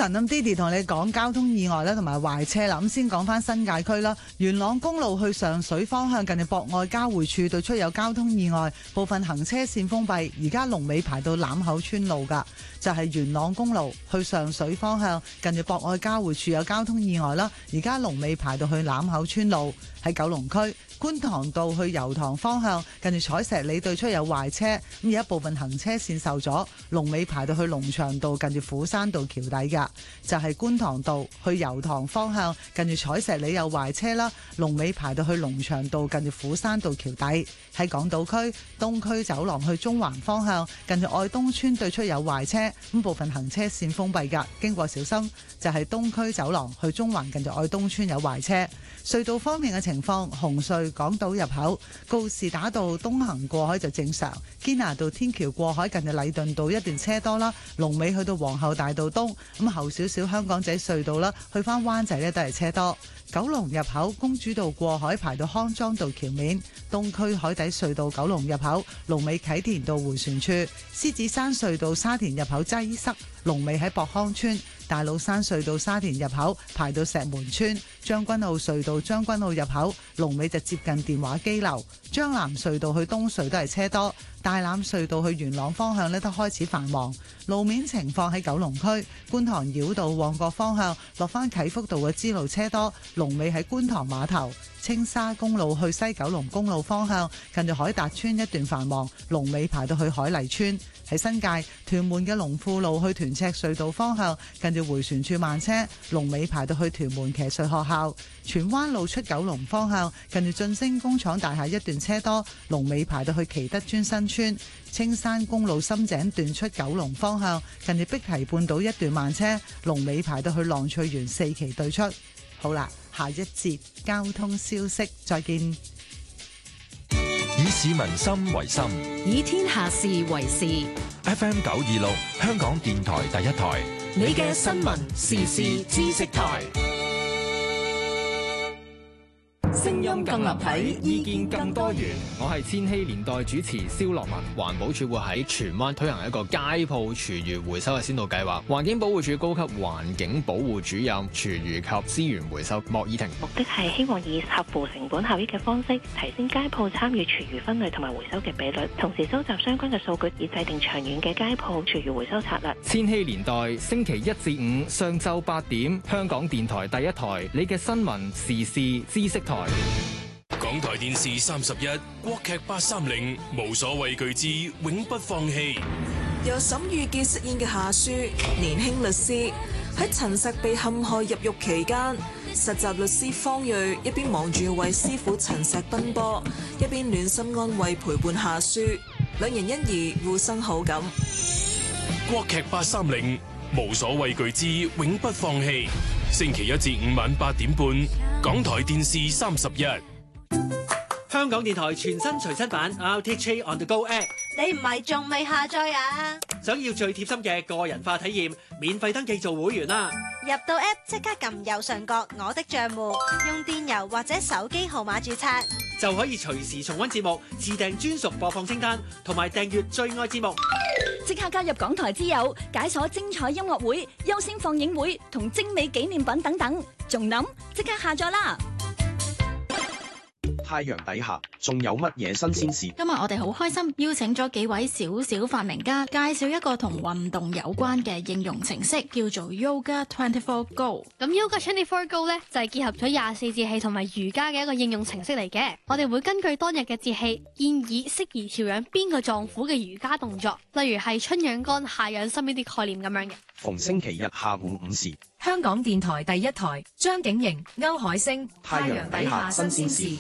晨，咁 Didi 同你講交通意外咧，同埋壞車啦。咁先講翻新界區啦，元朗公路去上水方向近住博愛交匯處對出有交通意外，部分行車線封閉，而家龍尾排到欖口村路噶。就係元朗公路去上水方向近住博愛交匯處有交通意外啦，而家龍尾排到去欖口村路。喺九龍區觀塘道去油塘方向近住彩石里對出有壞車，咁有一部分行車線受阻，龍尾排到去龍翔道近住虎山道橋底噶。就係觀塘道去油塘方向近住彩石里有壞車啦，龍尾排到去龍翔道近住虎山道橋底。喺港島區東區走廊去中環方向近住愛東村對出有壞車，咁部分行車線封閉噶，經過小心。就係東區走廊去中環近住愛東村有壞車。隧道方面嘅情況，紅隧港島入口告士打道東行過海就正常，堅拿道天橋過海近住禮頓道一段車多啦，龍尾去到皇后大道東，咁後少少香港仔隧道啦，去翻灣仔呢都係車多。九龍入口公主道過海排到康莊道橋面，東區海底隧道九龍入口龍尾啟田道迴旋處，獅子山隧道沙田入口擠塞，龍尾喺博康村。大老山隧道沙田入口排到石門村，將軍澳隧道將軍澳入口龍尾就接近電話機樓，將南隧道去東隧都係車多，大欖隧道去元朗方向呢都開始繁忙。路面情況喺九龍區觀塘繞道旺角方向落返啟福道嘅支路車多，龍尾喺觀塘碼頭。青沙公路去西九龍公路方向近住海達村一段繁忙，龍尾排到去海麗村。喺新界屯門嘅龍富路去屯赤隧道方向近住迴旋處慢車，龍尾排到去屯門騎術學校。荃灣路出九龍方向近住晉升工廠大廈一段車多，龍尾排到去奇德邨新村。青山公路深井段出九龍方向近住碧堤半島一段慢車，龍尾排到去浪翠園四期對出。好啦，下一節交通消息再見。 以市民心為心， 以天下事為事。 FM 926香港電台第一台， 你嘅新聞時事知識台。 聲音更立體，意見更多元。我係千禧年代主持蕭樂文。環保署會喺荃灣推行一個街鋪廚餘回收嘅先導計劃。環境保護署高級環境保護主任廚餘及資源回收莫以婷。 目的係希望以合乎成本效益嘅方式，提升街鋪參與廚餘分類同埋回收嘅比率，同時收集相關嘅數據，以制定長遠嘅街鋪廚餘回收策略。 千禧年代星期一至五上晝8點，香港電台第一台，你嘅新聞時事知識台。 港台電視31國劇830無所畏懼之永不放棄。 由沈玉潔飾演嘅夏書，年輕律師喺陳實被陷害入獄期間，實習律師方睿一邊忙住為師傅陳實奔波，一邊暖心安慰陪伴夏書，兩人因而互生好感。 國劇830無所畏懼之永不放棄，星期一至五晚8點半，港台電視31。 香港電台全新隨身版 RTHK On The Go App， 你唔係仲未下載啊？ 想要最貼心嘅個人化體驗，免費登記做會員啦！ 入到 App 即刻撳右上角我的賬戶，用電郵或者手機號碼註冊， 就可以隨時重溫節目、自訂專屬播放清單，同埋訂閱最愛節目。 即刻加入港台之友，解鎖精彩音樂會、優先放映會同精美紀念品等等，仲諗即刻下載啦！ 太陽底下仲有乜嘢新鮮事？ 今日我哋好開心邀請咗幾位小小發明家，介紹一個同運動有關嘅應用程式，叫做 Yoga 24 Go。 咁 Yoga 24 Go 咧就係結合咗24節氣同埋瑜伽嘅一個應用程式嚟嘅。我哋會根據當日嘅節氣，建議適宜調養邊個臟腑嘅瑜伽動作，例如係春養肝、夏養心呢啲概念咁樣嘅。 逢星期日下午5時， 香港電台第一台，張景瑩、歐海星， 太陽底下新鮮事。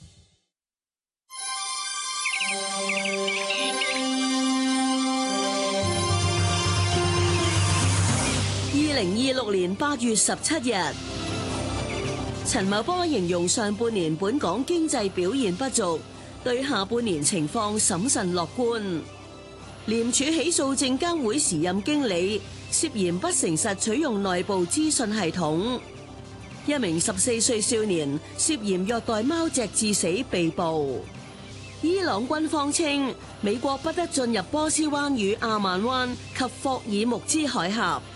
2026年8月17日，陳茂波形容上半年本港經濟表現不俗，對下半年情況審慎樂觀。廉署起訴證監會時任經理涉嫌不誠實取用內部資訊系統，一名14歲少年涉嫌虐待貓隻致死被捕。伊朗軍方稱美國不得進入波斯灣與阿曼灣及霍爾木茲海峽。